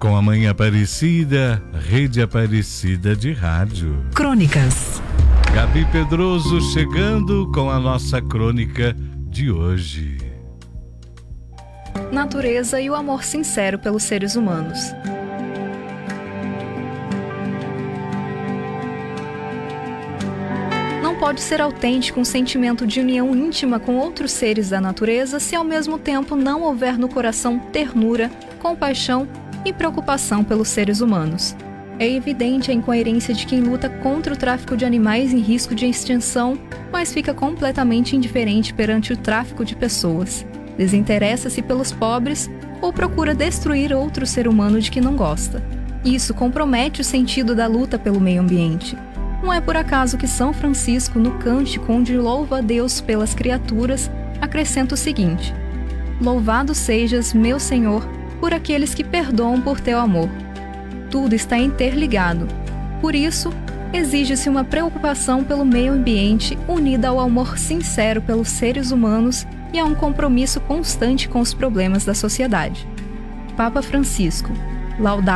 com a Mãe Aparecida, Rede Aparecida de Rádio. Crônicas. Gabi Pedroso chegando com a nossa crônica de hoje. Natureza e o amor sincero pelos seres humanos. Não pode ser autêntico um sentimento de união íntima com outros seres da natureza se ao mesmo tempo não houver no coração ternura, compaixão e preocupação pelos seres humanos. É evidente a incoerência de quem luta contra o tráfico de animais em risco de extinção, mas fica completamente indiferente perante o tráfico de pessoas. Desinteressa-se pelos pobres ou procura destruir outro ser humano de que não gosta. Isso compromete o sentido da luta pelo meio ambiente. Não é por acaso que São Francisco, no cântico onde louva a Deus pelas criaturas, acrescenta o seguinte: Louvado sejas, meu Senhor, por aqueles que perdoam por teu amor. Tudo está interligado. Por isso, exige-se uma preocupação pelo meio ambiente unida ao amor sincero pelos seres humanos e a um compromisso constante com os problemas da sociedade. Papa Francisco, Laudato